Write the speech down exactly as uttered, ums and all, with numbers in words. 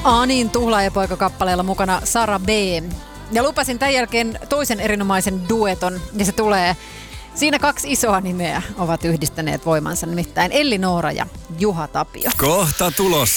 Anin Tuhlaajapoika-kappaleella mukana Sara B. Ja lupasin tämän jälkeen toisen erinomaisen dueton, ja se tulee. Siinä kaksi isoa nimeä ovat yhdistäneet voimansa, nimittäin Elli Noora ja Juha Tapio. Kohta tulossa.